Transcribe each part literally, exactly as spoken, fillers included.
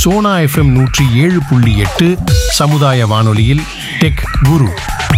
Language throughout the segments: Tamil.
சோனா எஃப்எம் நூற்றி ஏழு புள்ளி எட்டு சமுதாய வானொலியில் டெக் குரு.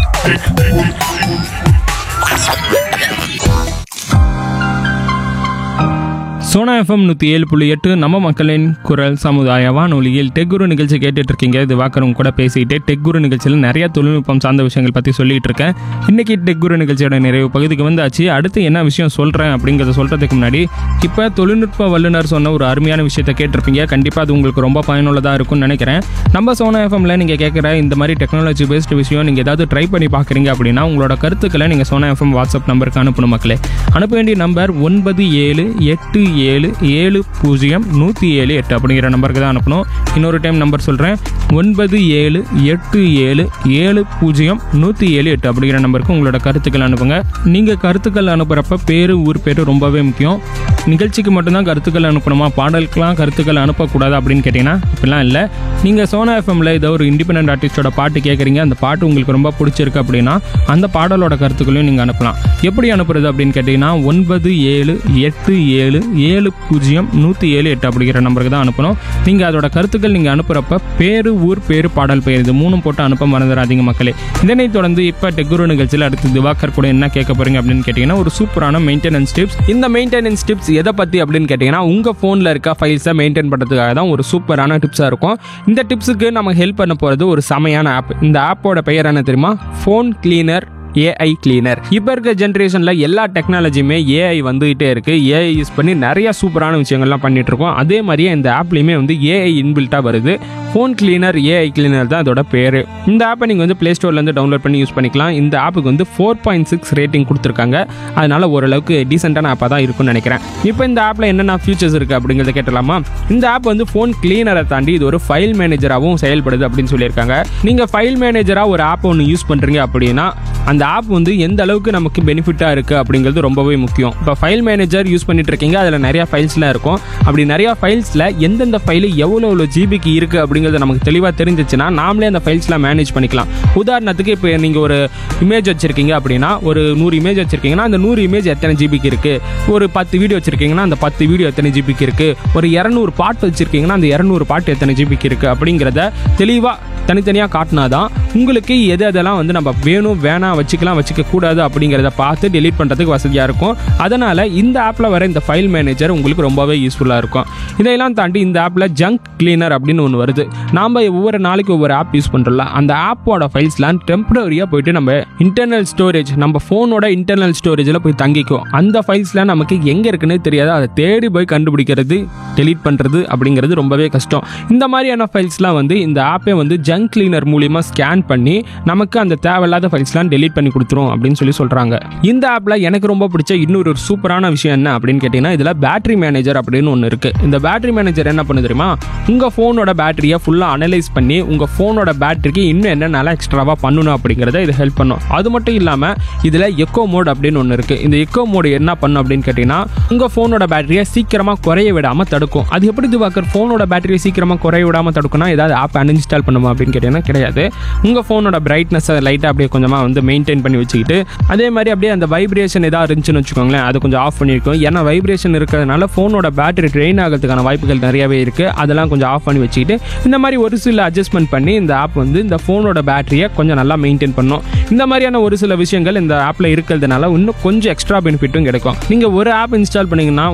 சோனா எஃப்எம் நூற்றி ஏழு புள்ளி எட்டு நம்ம மக்களின் குரல் சமுதாய வானொலியில் டெக்குரு நிகழ்ச்சி கேட்டுட்டு இருக்கீங்க. இது வாக்கரும் கூட பேசிட்டு டெக்குரு நிகழ்ச்சியில் நிறைய தொழில்நுட்பம் சார்ந்த விஷயங்கள் பற்றி சொல்லிட்டு இருக்கேன். இன்னைக்கு டெக்குரு நிகழ்ச்சியோட நிறைவு பகுதிக்கு வந்தாச்சு. அடுத்து என்ன விஷயம் சொல்கிறேன் அப்படிங்கிறத சொல்கிறதுக்கு முன்னாடி இப்போ தொழில்நுட்ப வல்லுநர் சொன்ன ஒரு அருமையான விஷயத்தை கேட்டிருப்பீங்க. கண்டிப்பாக அது உங்களுக்கு ரொம்ப பயனுள்ளதாக இருக்கும்னு நினைக்கிறேன். நம்ம சோனா எஃப்எம்ல நீங்கள் கேட்குற இந்த மாதிரி டெக்னாலஜி பேஸ்டு விஷயம் நீங்கள் ஏதாவது ட்ரை பண்ணி பார்க்குறீங்க அப்படின்னா உங்களோட கருத்துக்களை நீங்கள் சோனா எஃப்எம் வாட்ஸ்அப் நம்பருக்கு அனுப்பணும் மக்களே. அனுப்ப வேண்டிய நம்பர் ஒன்பது ஏழு எட்டு ஏழு ஏழு பூஜ்ஜியம் நூற்றி ஏழு எட்டு அப்படிங்கிற நம்பருக்கு தான் அனுப்பணும். இன்னொரு டைம் நம்பர் சொல்கிறேன், ஒன்பது ஏழு எட்டு ஏழு ஏழு பூஜ்ஜியம் நூற்றி ஏழு எட்டு அப்படிங்கிற நம்பருக்கு உங்களோட கருத்துக்கள் அனுப்புங்க. நீங்கள் கருத்துக்கள் அனுப்புகிறப்ப பேர் ஊர் பேர் ரொம்பவே முக்கியம். நிகழ்ச்சிக்கு மட்டும்தான் கருத்துக்கள் அனுப்பணுமா, பாடலுக்கெல்லாம் கருத்துக்கள் அனுப்பக்கூடாது அப்படின்னு கேட்டிங்கன்னா அப்படிலாம் இல்லை. நீங்கள் சோனா எஃப்எம்ல ஏதோ ஒரு இண்டிபெண்டன்ட் ஆர்டிஸ்டோட பாட்டு கேட்குறீங்க, அந்த பாட்டு உங்களுக்கு ரொம்ப பிடிச்சிருக்கு அப்படின்னா அந்த பாடலோட கருத்துக்களையும் நீங்கள் அனுப்பலாம். எப்படி அனுப்புறது அப்படின்னு கேட்டிங்கன்னா ஒன்பது ஏழு எட்டு ஏழு ஏழு பூஜ்ஜியம் நூற்றி ஏழு எட்டு அப்படிங்கிற நம்பருக்கு தான் அனுப்பணும். நீங்கள் அதோட கருத்துக்கள் நீங்கள் அனுப்புகிறப்ப பேரு ஊர் பேரு பாடல் பெயர் இது மூணும் போட்டு அனுப்ப மறந்துடாதீங்க மக்களே. இதனைத் தொடர்ந்து இப்போ டெக்குரு நிகழ்ச்சியில் அடுத்து திவாகர் கூட என்ன கேட்க போறீங்க அப்படின்னு கேட்டிங்கன்னா ஒரு சூப்பரான மெயின்டெனன்ஸ் டிப்ஸ். இந்த மெயின்டெனன்ஸ் டிப்ஸ் எதை பற்றி அப்படின்னு கேட்டிங்கன்னா உங்கள் ஃபோனில் இருக்க ஃபைல்ஸை மெயின்டைன் பண்ணுறதுக்காக தான் ஒரு சூப்பரான டிப்ஸாக இருக்கும். இந்த டிப்ஸுக்கு நம்ம ஹெல்ப் பண்ண போகிறது ஒரு செமையான ஆப். இந்த ஆப்போட பெயர் என்ன தெரியுமா? Phone cleaner AI cleaner. இப்போ இருக்க ஜென்ரேஷனில் எல்லா டெக்னாலஜியுமே ஏஐ வந்துகிட்டே இருக்குது. ஏஐ யூஸ் பண்ணி நிறைய சூப்பரான விஷயங்கள்லாம் பண்ணிட்டு இருக்கோம். அதே மாதிரியே இந்த ஆப்லேயுமே வந்து ஏஐ இன்பில்ட்டாக வருது. ஃபோன் கிளீனர் ஏஐ கிளீனர் தான் அதோட பேர். இந்த ஆப்பை நீங்கள் வந்து ப்ளே ஸ்டோர்லேருந்து டவுன்லோட் பண்ணி யூஸ் பண்ணிக்கலாம். இந்த ஆப்புக்கு வந்து ஃபோர் பாயிண்ட் சிக்ஸ் ரேட்டிங் கொடுத்துருக்காங்க. அதனால ஓரளவுக்கு டீசெண்டான ஆப்பாக தான் இருக்கும்னு நினைக்கிறேன். இப்போ இந்த ஆப்பில் என்னென்ன ஃபியூச்சர்ஸ் இருக்குது அப்படிங்கிறத கேட்டலாமா? இந்த ஆப் வந்து ஃபோன் கிளீனரை தாண்டி இது ஒரு ஃபைல் மேனேஜராகவும் செயல்படுது அப்படின்னு சொல்லியிருக்காங்க. நீங்கள் ஃபைல் மேனேஜராக ஒரு ஆப் ஒன்று யூஸ் பண்ணுறீங்க அப்படின்னா அந்த ஆப் வந்து எந்த அளவுக்கு நமக்கு பெனிஃபிட்டாக இருக்குது அப்படிங்கிறது ரொம்பவே முக்கியம். இப்போ ஃபைல் மேனேஜர் யூஸ் பண்ணிட்டு இருக்கீங்க, அதில் நிறையா ஃபைல்ஸ்லாம் இருக்கும். அப்படி நிறையா ஃபைல்ஸில் எந்தெந்த ஃபைலு எவ்வளோ எவ்வளோ ஜிபிக்கு இருக்குது அப்படிங்கிறது நமக்கு தெளிவாக தெரிஞ்சிச்சுன்னா நாமளே அந்த ஃபைல்ஸ்லாம் மேனேஜ் பண்ணிக்கலாம். உதாரணத்துக்கு இப்போ நீங்கள் ஒரு இமேஜ் வச்சுருக்கீங்க அப்படின்னா ஒரு நூறு இமேஜ் வச்சுருக்கீங்கன்னா அந்த நூறு இமேஜ் எத்தனை ஜிபிக்கு இருக்குது, ஒரு பத்து வீடியோ வச்சுருக்கீங்கன்னா அந்த பத்து வீடியோ எத்தனை ஜிபிக்கு இருக்குது, ஒரு இரநூறு பாட்டு வச்சுருக்கீங்கன்னா அந்த இரநூறு பாட்டு எத்தனை ஜிபிக்கு இருக்குது அப்படிங்கிறத தெளிவாக தனித்தனியாக காட்டினா தான் உங்களுக்கு எது அதெல்லாம் வந்து நம்ம வேணும் வேணாம் வச்சுக்கலாம் வச்சுக்க கூடாது அப்படிங்கிறத பார்த்து டெலீட் பண்ணுறதுக்கு வசதியாக இருக்கும். அதனால் இந்த ஆப்பில் வர இந்த ஃபைல் மேனேஜர் உங்களுக்கு ரொம்பவே யூஸ்ஃபுல்லாக இருக்கும். இதையெல்லாம் தாண்டி இந்த ஆப்பில் ஜங்க் கிளீனர் அப்படின்னு ஒன்று வருது. நாம் ஒவ்வொரு நாளைக்கு ஒவ்வொரு ஆப் யூஸ் பண்ணுறோம்ல, அந்த ஆப்போட ஃபைல்ஸ்லாம் டெம்பரரியாக போயிட்டு நம்ம இன்டர்னல் ஸ்டோரேஜ் நம்ம ஃபோனோட இன்டர்னல் ஸ்டோரேஜில் போய் தங்கிக்கும். அந்த ஃபைல்ஸ்லாம் நமக்கு எங்கே இருக்குன்னு தெரியாது. அதை தேடி போய் கண்டுபிடிக்கிறது டெலீட் பண்ணுறது அப்படிங்கிறது ரொம்பவே கஷ்டம். இந்த மாதிரியான ஃபைல்ஸ்லாம் வந்து இந்த ஆப்பே வந்து ஜங்க் கிளீனர் மூலியமாக ஸ்கேன் பண்ணி நமக்கு அந்த தேவையில்லாத ஃபைல்ஸ்லாம் டெலீட் பண்ணி கொடுத்துரும் அப்படின்னு சொல்லி சொல்கிறாங்க. இந்த ஆப்பில் எனக்கு ரொம்ப பிடிச்ச இன்னொரு ஒரு சூப்பரான விஷயம் என்ன அப்படின்னு கேட்டிங்கன்னா இதில் பேட்டரி மேனேஜர் அப்படின்னு ஒன்று இருக்குது. இந்த பேட்டரி மேனேஜர் என்ன பண்ணு தெரியுமா? உங்கள் ஃபோனோட பேட்டரியை ஃபுல்லாக அனலைஸ் பண்ணி உங்கள் ஃபோனோட பேட்டரிக்கு இன்னும் என்னென்னால எக்ஸ்ட்ராவாக பண்ணணும் அப்படிங்கிறத இது ஹெல்ப் பண்ணும். அது மட்டும் இல்லாமல் இதில் எக்கோ மோட் அப்படின்னு ஒன்று இருக்குது. இந்த எக்கோ மோடு என்ன பண்ணும் அப்படின்னு கேட்டிங்கன்னா உங்கள் ஃபோனோட பேட்டரியை சீக்கிரமாக குறைய விடாமல் தடுக்கும். அது எப்படி இதுவாக்கர் ஃபோனோட பேட்டரியை சீக்கிரமாக குறைய விடாமல் தடுக்கும்னா ஏதாவது ஆப் அன்இன்ஸ்டால் பண்ணுமா அப்படின்னு கேட்டிங்கன்னா கிடையாது. உங்கள் ஃபோனோட பிரைட்னஸை லைட்டாக அப்படியே கொஞ்சமாக வந்து மெயின்டைன் பண்ணி வச்சுக்கிட்டு அதே மாதிரி அப்படியே அந்த வைப்ரேஷன் ஏதாவது இருந்துச்சுன்னு வச்சுக்கோங்களேன், அது கொஞ்சம் ஆஃப் பண்ணியிருக்கோம். ஏன்னா வைப்ரேஷன் இருக்கிறதுனால ஃபோனோட பேட்டரி ட்ரெயின் ஆகிறதுக்கான வாய்ப்புகள் நிறையவே இருக்குது. அதெல்லாம் கொஞ்சம் ஆஃப் பண்ணி வச்சுக்கிட்டு இந்த மாதிரி ஒரு சில அட்ஜஸ்ட்மெண்ட் பண்ணி இந்த ஆப் வந்து இந்த ஃபோனோட பேட்டரியை கொஞ்சம் நல்லா மெயின்டைன் பண்ணும். இந்த மாதிரியான ஒரு சில விஷயங்கள் இந்த ஆப்பில் இருக்கிறதுனால இன்னும் கொஞ்சம் எக்ஸ்ட்ரா பெனிஃபிட்டும் கிடைக்கும். நீங்கள் ஒரு ஆப் இன்ஸ்டால் பண்ணிங்கன்னா